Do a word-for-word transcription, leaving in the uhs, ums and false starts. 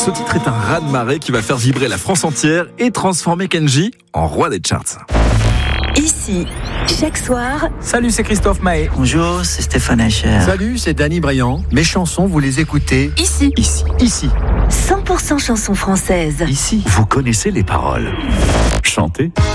Ce titre est un raz-de-marée qui va faire vibrer la France entière et transformer Kenji en roi des charts. Ici, chaque soir. Salut, c'est Christophe Maé. Bonjour, c'est Stéphane Hacher. Salut, c'est Danny Briand. Mes chansons, vous les écoutez Ici. Ici. Ici. cent pour cent chansons françaises. Ici. Vous connaissez les paroles. Chantez.